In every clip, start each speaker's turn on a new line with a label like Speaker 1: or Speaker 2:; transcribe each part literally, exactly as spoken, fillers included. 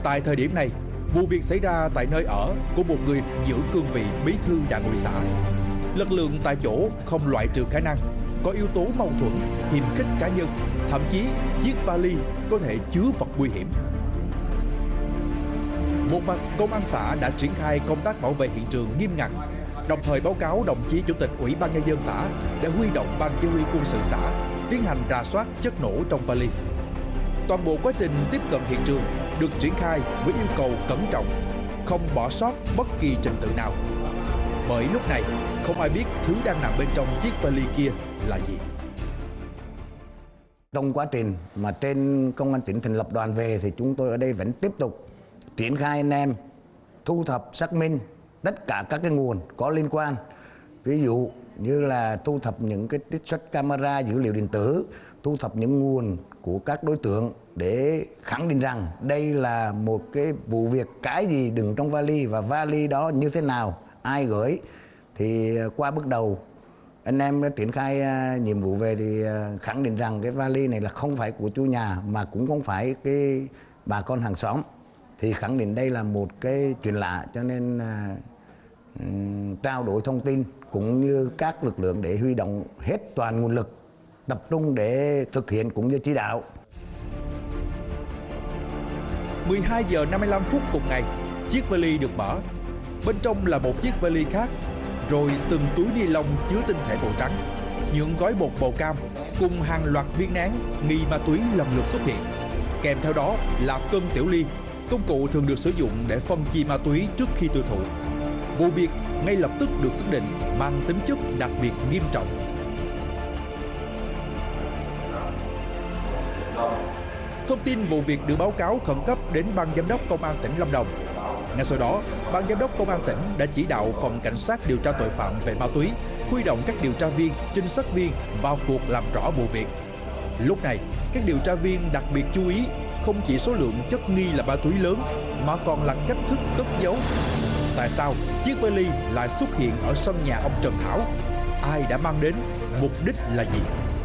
Speaker 1: Tại thời điểm này, vụ việc xảy ra tại nơi ở của một người giữ cương vị bí thư đảng ủy xã. Lực lượng tại chỗ không loại trừ khả năng có yếu tố mâu thuẫn, hiềm khích cá nhân, thậm chí chiếc vali có thể chứa vật nguy hiểm. Một mặt, công an xã đã triển khai công tác bảo vệ hiện trường nghiêm ngặt, đồng thời báo cáo đồng chí chủ tịch ủy ban nhân dân xã để huy động ban chỉ huy quân sự xã tiến hành rà soát chất nổ trong vali. Toàn bộ quá trình tiếp cận hiện trường được triển khai với yêu cầu cẩn trọng, không bỏ sót bất kỳ trình tự nào. Bởi lúc này không ai biết thứ đang nằm bên trong chiếc vali kia là gì.
Speaker 2: Trong quá trình mà trên công an tỉnh thành lập đoàn về thì chúng tôi ở đây vẫn tiếp tục triển khai anh em thu thập xác minh tất cả các cái nguồn có liên quan, ví dụ như là thu thập những cái trích xuất camera, dữ liệu điện tử, thu thập những nguồn của các đối tượng để khẳng định rằng đây là một cái vụ việc cái gì đựng trong vali và vali đó như thế nào, ai gửi. Thì qua bước đầu anh em đã triển khai uh, nhiệm vụ về thì uh, khẳng định rằng cái vali này là không phải của chủ nhà mà cũng không phải cái bà con hàng xóm, thì khẳng định đây là một cái chuyện lạ, cho nên uh, um, trao đổi thông tin cũng như các lực lượng để huy động hết toàn nguồn lực tập trung để thực hiện cũng như chỉ đạo.
Speaker 1: mười hai giờ năm mươi lăm phút cùng ngày, chiếc vali được mở. Bên trong là một chiếc vali khác, rồi từng túi ni lông chứa tinh thể màu trắng, những gói bột màu cam cùng hàng loạt viên nén nghi ma túy lần lượt xuất hiện. Kèm theo đó là cân tiểu ly, công cụ thường được sử dụng để phân chia ma túy trước khi tiêu thụ. Vụ việc ngay lập tức được xác định mang tính chất đặc biệt nghiêm trọng. Thông tin vụ việc được báo cáo khẩn cấp đến ban giám đốc công an tỉnh Lâm Đồng. Ngay sau đó, ban giám đốc công an tỉnh đã chỉ đạo phòng cảnh sát điều tra tội phạm về ma túy huy động các điều tra viên, trinh sát viên vào cuộc làm rõ vụ việc. Lúc này, các điều tra viên đặc biệt chú ý không chỉ số lượng chất nghi là ma túy lớn mà còn là cách thức cất giấu. Tại sao chiếc vali lại xuất hiện ở sân nhà ông Trần Thảo? Ai đã mang đến? Mục đích là gì?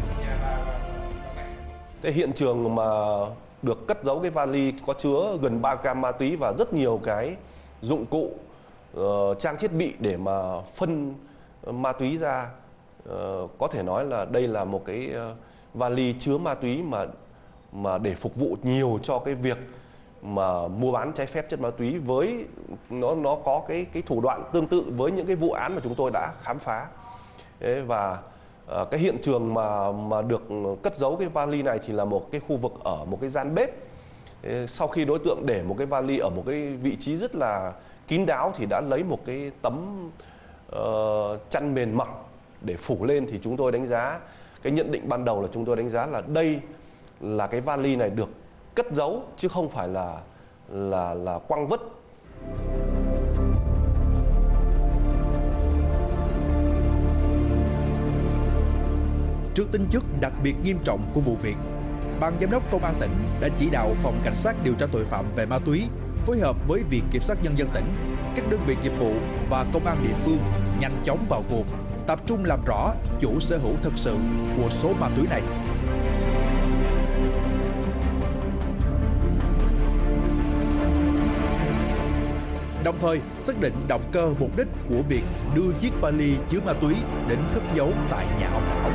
Speaker 3: Cái hiện trường mà được cất giấu cái vali có chứa gần ba gam ma túy và rất nhiều cái dụng cụ, uh, trang thiết bị để mà phân ma túy ra. Uh, có thể nói là đây là một cái uh, vali chứa ma túy mà mà để phục vụ nhiều cho cái việc mà mua bán trái phép chất ma túy, với nó nó có cái cái thủ đoạn tương tự với những cái vụ án mà chúng tôi đã khám phá. Thế và À, cái hiện trường mà mà được cất giấu cái vali này thì là một cái khu vực ở một cái gian bếp. Thế sau khi đối tượng để một cái vali ở một cái vị trí rất là kín đáo thì đã lấy một cái tấm uh, chăn mền mỏng để phủ lên, thì chúng tôi đánh giá, cái nhận định ban đầu là chúng tôi đánh giá là đây là cái vali này được cất giấu chứ không phải là là là quăng vứt.
Speaker 1: Trước tính chất đặc biệt nghiêm trọng của vụ việc, ban giám đốc công an tỉnh đã chỉ đạo phòng cảnh sát điều tra tội phạm về ma túy phối hợp với Viện Kiểm sát Nhân dân tỉnh, các đơn vị nghiệp vụ và công an địa phương nhanh chóng vào cuộc, tập trung làm rõ chủ sở hữu thực sự của số ma túy này. Đồng thời xác định động cơ, mục đích của việc đưa chiếc vali chứa ma túy đến cất giấu tại nhà ông Thảo.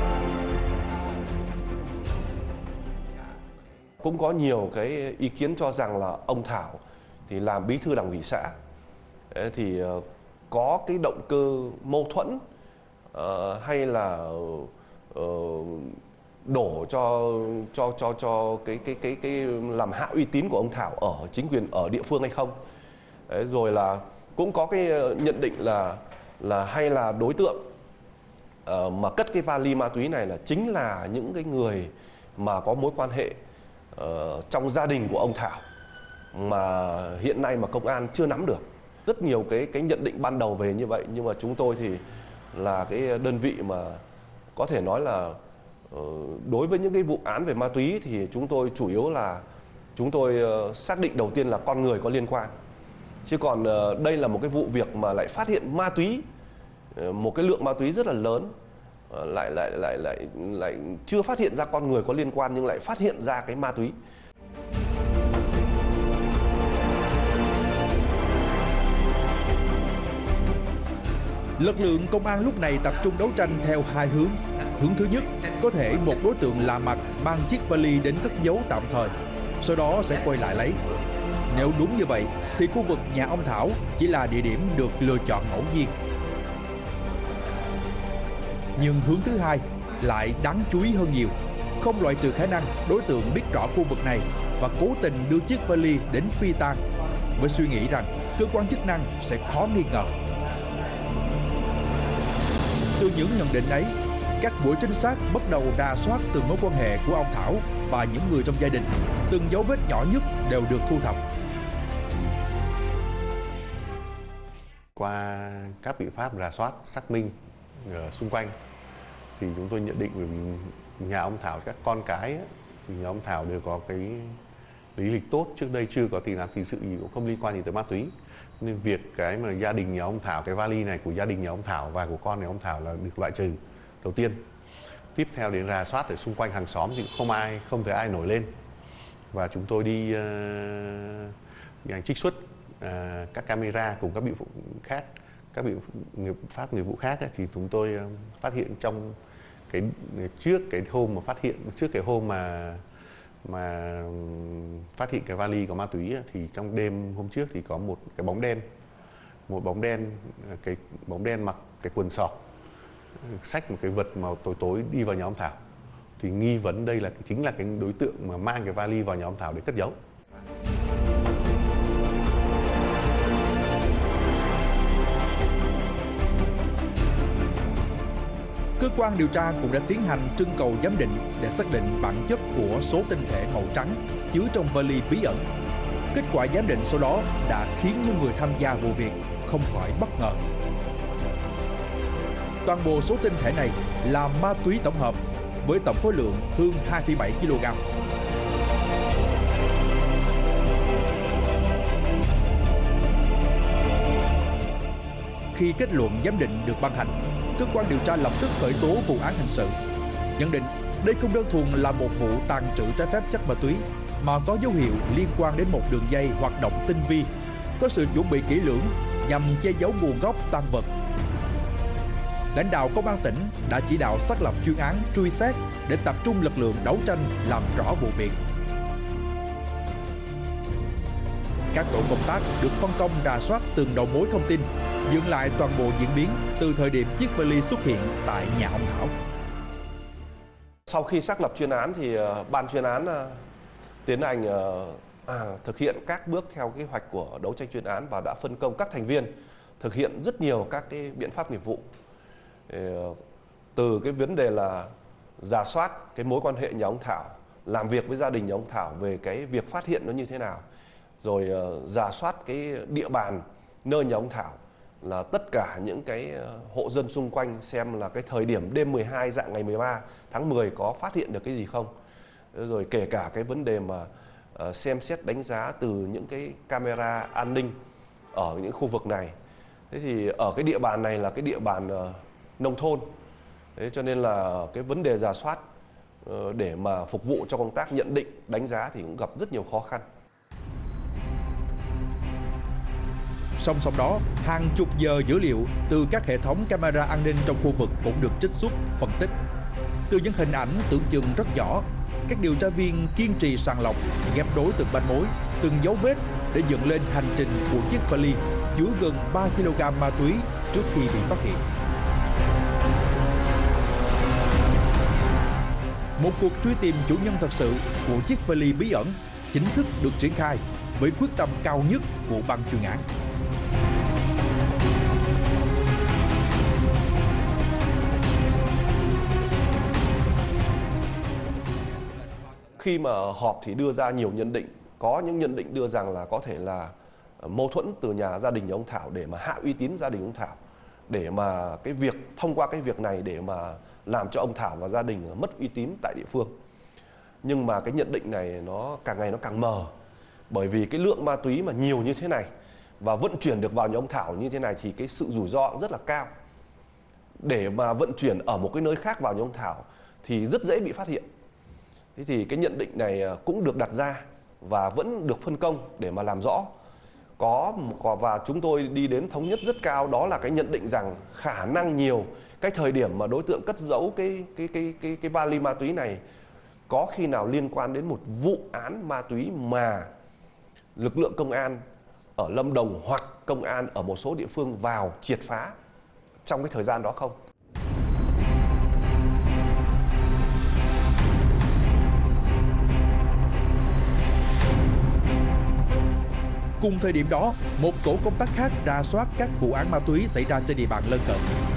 Speaker 3: Cũng có nhiều cái ý kiến cho rằng là ông Thảo thì làm bí thư đảng ủy xã thì có cái động cơ mâu thuẫn, uh, hay là uh, đổ cho cho cho cho cái cái cái cái làm hạ uy tín của ông Thảo ở chính quyền ở địa phương hay không. Đấy, rồi là cũng có cái nhận định là là hay là đối tượng uh, mà cất cái vali ma túy này là chính là những cái người mà có mối quan hệ uh, trong gia đình của ông Thảo mà hiện nay mà công an chưa nắm được. Rất nhiều cái cái nhận định ban đầu về như vậy, nhưng mà chúng tôi thì là cái đơn vị mà có thể nói là uh, đối với những cái vụ án về ma túy thì chúng tôi chủ yếu là chúng tôi uh, xác định đầu tiên là con người có liên quan. Chứ còn uh, đây là một cái vụ việc mà lại phát hiện ma túy, uh, một cái lượng ma túy rất là lớn, uh, lại lại lại lại lại chưa phát hiện ra con người có liên quan nhưng lại phát hiện ra cái ma túy.
Speaker 1: Lực lượng công an lúc này tập trung đấu tranh theo hai hướng. Hướng thứ nhất, có thể một đối tượng lạ mặt mang chiếc vali đến cất giấu tạm thời, sau đó sẽ quay lại lấy. Nếu đúng như vậy, thì khu vực nhà ông Thảo chỉ là địa điểm được lựa chọn ngẫu nhiên. Nhưng hướng thứ hai lại đáng chú ý hơn nhiều. Không loại trừ khả năng đối tượng biết rõ khu vực này và cố tình đưa chiếc vali đến phi tang, với suy nghĩ rằng cơ quan chức năng sẽ khó nghi ngờ. Từ những nhận định ấy, các buổi trinh sát bắt đầu rà soát từng mối quan hệ của ông Thảo và những người trong gia đình. Từng dấu vết nhỏ nhất đều được thu thập.
Speaker 4: Qua các biện pháp rà soát, xác minh ở xung quanh thì chúng tôi nhận định bởi vì nhà ông Thảo, các con cái ấy, thì nhà ông Thảo đều có cái lý lịch tốt, trước đây chưa có tiền án tiền sự gì, cũng không liên quan gì tới ma túy. Nên việc cái mà gia đình nhà ông Thảo, cái vali này của gia đình nhà ông Thảo và của con nhà ông Thảo là được loại trừ đầu tiên. Tiếp theo đến rà soát ở xung quanh hàng xóm thì không ai, không thấy ai nổi lên. Và chúng tôi đi uh, trích xuất uh, các camera cùng các biện pháp khác, các biện pháp nghiệp vụ khác ấy, thì chúng tôi uh, phát hiện trong cái trước cái hôm mà phát hiện trước cái hôm mà mà phát hiện cái vali có ma túy ấy, thì trong đêm hôm trước thì có một cái bóng đen, một bóng đen, cái bóng đen mặc cái quần sọc, xách một cái vật màu tối tối đi vào nhà ông Thảo. Thì nghi vấn đây là chính là cái đối tượng mà mang cái vali vào nhà ông Thảo để cất giấu.
Speaker 1: Cơ quan điều tra cũng đã tiến hành trưng cầu giám định để xác định bản chất của số tinh thể màu trắng chứa trong vali bí ẩn. Kết quả giám định sau đó đã khiến những người tham gia vụ việc không khỏi bất ngờ. Toàn bộ số tinh thể này là ma túy tổng hợp với tổng khối lượng hơn hai phẩy bảy ki lô gam. Khi kết luận giám định được ban hành, cơ quan điều tra lập tức khởi tố vụ án hình sự. Nhận định đây không đơn thuần là một vụ tàng trữ trái phép chất ma túy, mà có dấu hiệu liên quan đến một đường dây hoạt động tinh vi, có sự chuẩn bị kỹ lưỡng nhằm che giấu nguồn gốc tang vật. Lãnh đạo công an tỉnh đã chỉ đạo xác lập chuyên án truy xét để tập trung lực lượng đấu tranh làm rõ vụ việc. Các tổ công tác được phân công rà soát từng đầu mối thông tin, dựng lại toàn bộ diễn biến từ thời điểm chiếc vali xuất hiện tại nhà ông Thảo.
Speaker 3: Sau khi xác lập chuyên án thì ban chuyên án tiến hành à, thực hiện các bước theo kế hoạch của đấu tranh chuyên án và đã phân công các thành viên thực hiện rất nhiều các cái biện pháp nghiệp vụ. Từ cái vấn đề là rà soát cái mối quan hệ nhà ông Thảo, làm việc với gia đình nhà ông Thảo về cái việc phát hiện nó như thế nào, rồi rà soát cái địa bàn nơi nhà ông Thảo, là tất cả những cái hộ dân xung quanh xem là cái thời điểm đêm mười hai dạng ngày mười ba tháng mười có phát hiện được cái gì không. Rồi kể cả cái vấn đề mà uh, xem xét đánh giá từ những cái camera an ninh ở những khu vực này. Thế thì ở cái địa bàn này là cái địa bàn uh, nông thôn. Thế cho nên là cái vấn đề rà soát uh, để mà phục vụ cho công tác nhận định, đánh giá thì cũng gặp rất nhiều khó khăn.
Speaker 1: Song song đó, hàng chục giờ dữ liệu từ các hệ thống camera an ninh trong khu vực cũng được trích xuất, phân tích. Từ những hình ảnh tưởng chừng rất nhỏ, các điều tra viên kiên trì sàng lọc, ghép đối từng manh mối, từng dấu vết để dựng lên hành trình của chiếc vali chứa gần ba ki lô gam ma túy trước khi bị phát hiện. Một cuộc truy tìm chủ nhân thật sự của chiếc vali bí ẩn chính thức được triển khai với quyết tâm cao nhất của ban chuyên án.
Speaker 3: Khi mà họp thì đưa ra nhiều nhận định, có những nhận định đưa rằng là có thể là mâu thuẫn từ nhà gia đình nhà ông Thảo để mà hạ uy tín gia đình ông Thảo, để mà cái việc thông qua cái việc này để mà làm cho ông Thảo và gia đình mất uy tín tại địa phương. Nhưng mà cái nhận định này nó càng ngày nó càng mờ, bởi vì cái lượng ma túy mà nhiều như thế này và vận chuyển được vào nhà ông Thảo như thế này thì cái sự rủi ro rất là cao. Để mà vận chuyển ở một cái nơi khác vào nhà ông Thảo thì rất dễ bị phát hiện. Thế thì cái nhận định này cũng được đặt ra và vẫn được phân công để mà làm rõ. có có và chúng tôi đi đến thống nhất rất cao, đó là cái nhận định rằng khả năng nhiều cái thời điểm mà đối tượng cất giấu cái cái cái cái cái vali ma túy này có khi nào liên quan đến một vụ án ma túy mà lực lượng công an ở Lâm Đồng hoặc công an ở một số địa phương vào triệt phá trong cái thời gian đó không?
Speaker 1: Cùng thời điểm đó, một tổ công tác khác rà soát các vụ án ma túy xảy ra trên địa bàn lân cận.